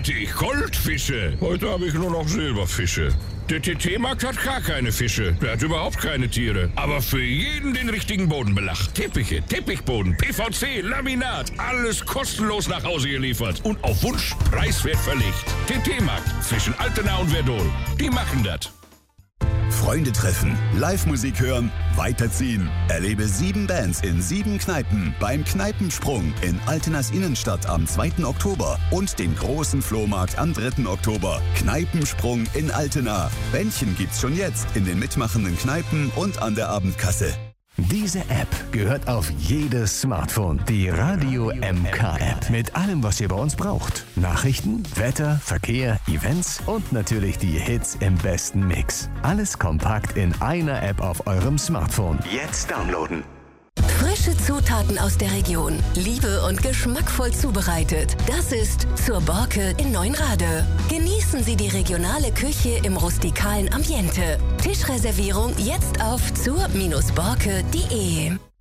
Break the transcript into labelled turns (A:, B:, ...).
A: hatte ich Goldfische. Heute habe ich nur noch Silberfische. Der TT-Markt hat gar keine Fische. Der hat überhaupt keine Tiere. Aber für jeden den richtigen Bodenbelag. Teppiche, Teppichboden, PVC, Laminat. Alles kostenlos nach Hause geliefert. Und auf Wunsch preiswert verlegt. TT-Markt zwischen Altena und Verdol. Die machen das.
B: Freunde treffen, Live-Musik hören, weiterziehen. Erlebe 7 Bands in 7 Kneipen beim Kneipensprung in Altenas Innenstadt am 2. Oktober und den großen Flohmarkt am 3. Oktober. Kneipensprung in Altena. Bändchen gibt's schon jetzt in den mitmachenden Kneipen und an der Abendkasse.
C: Diese App gehört auf jedes Smartphone. Die Radio MK-App. Mit allem, was ihr bei uns braucht. Nachrichten, Wetter, Verkehr, Events und natürlich die Hits im besten Mix. Alles kompakt in einer App auf eurem Smartphone. Jetzt downloaden.
D: Frische Zutaten aus der Region, liebe und geschmackvoll zubereitet. Das ist Zur Borke in Neunrade. Genießen Sie die regionale Küche im rustikalen Ambiente. Tischreservierung jetzt auf zur-borke.de.